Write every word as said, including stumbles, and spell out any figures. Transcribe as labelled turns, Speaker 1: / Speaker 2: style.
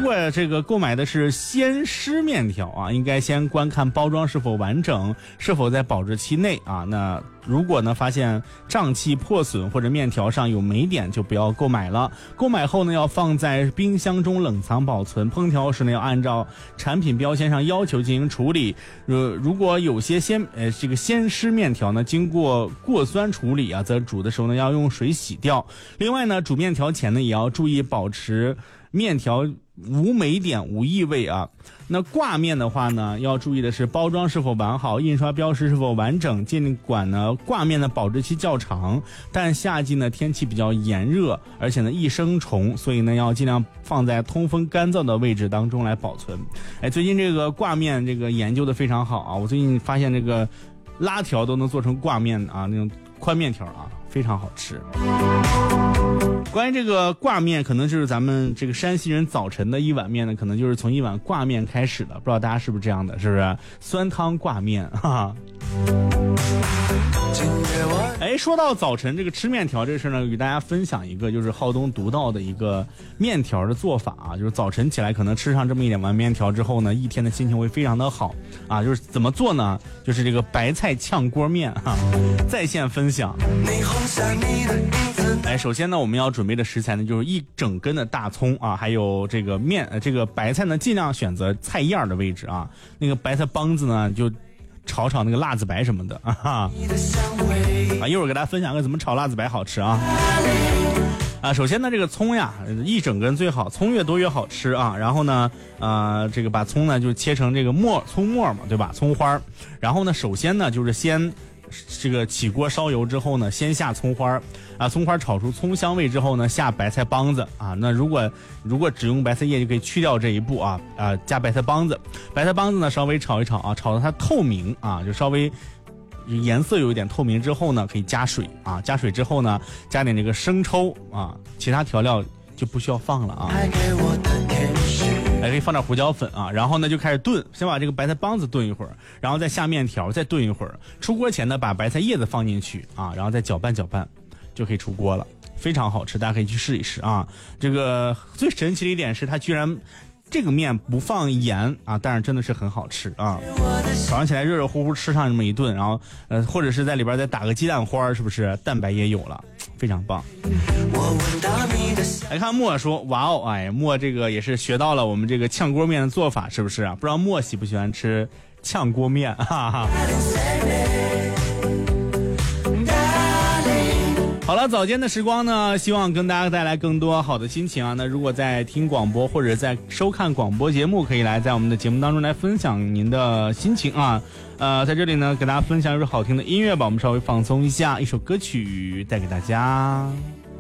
Speaker 1: 果这个购买的是鲜湿面条啊，应该先观看包装是否完整，是否在保质期内啊。那如果呢发现胀气破损或者面条上有霉点，就不要购买了。购买后呢要放在冰箱中冷藏保存，烹调时呢要按照产品标签上要求进行处理。呃，如果有些鲜呃这个鲜湿面条呢经过过酸处理啊，则煮的时候呢要用水洗掉。另外呢，煮面条前呢也要注意保持面条无霉点无异味啊。那挂面的话呢，要注意的是包装是否完好，印刷标识是否完整。尽管呢挂面的保质期较长，但夏季呢天气比较炎热，而且呢易生虫，所以呢要尽量放在通风干燥的位置当中来保存。哎，最近这个挂面这个研究的非常好啊，我最近发现这个拉条都能做成挂面啊，那种宽面条啊，非常好吃。关于这个挂面，可能就是咱们这个山西人早晨的一碗面呢，可能就是从一碗挂面开始的，不知道大家是不是这样的，是不是？酸汤挂面哈。哎，说到早晨这个吃面条这事呢，与大家分享一个就是浩东独到的一个面条的做法啊，就是早晨起来可能吃上这么一两碗面条之后呢，一天的心情会非常的好啊。就是怎么做呢？就是这个白菜炝锅面哈、啊，在线分享。哎，首先呢，我们要准备的食材呢，就是一整根的大葱啊，还有这个面，呃，这个白菜呢，尽量选择菜叶的位置啊。那个白菜帮子呢，就炒炒那个辣子白什么的啊哈。啊，一会儿给大家分享个怎么炒辣子白好吃啊。啊，首先呢，这个葱呀，一整根最好，葱越多越好吃啊。然后呢，呃，这个把葱呢就切成这个末葱末嘛，对吧？葱花。然后呢，首先呢就是先。这个起锅烧油之后呢，先下葱花啊，葱花炒出葱香味之后呢，下白菜帮子啊。那如果如果只用白菜叶就可以去掉这一步啊啊，加白菜帮子，白菜帮子呢稍微炒一炒啊，炒到它透明啊，就稍微颜色有一点透明之后呢，可以加水啊，加水之后呢，加点这个生抽啊，其他调料就不需要放了啊。还可以放点胡椒粉啊，然后呢就开始炖，先把这个白菜帮子炖一会儿，然后再下面条，再炖一会儿。出锅前呢，把白菜叶子放进去啊，然后再搅拌搅拌，就可以出锅了，非常好吃，大家可以去试一试啊。这个最神奇的一点是，它居然这个面不放盐啊，但是真的是很好吃啊。早上起来热热乎乎吃上这么一顿，然后呃，或者是在里边再打个鸡蛋花，是不是蛋白也有了，非常棒。来看莫说，哇哦，哎，莫这个也是学到了我们这个炝锅面的做法，是不是啊？不知道莫喜不喜欢吃炝锅面，哈哈。好了，早间的时光呢，希望跟大家带来更多好的心情啊。那如果在听广播或者在收看广播节目，可以来在我们的节目当中来分享您的心情啊。呃，在这里呢，给大家分享一首好听的音乐吧，我们稍微放松一下，一首歌曲带给大家。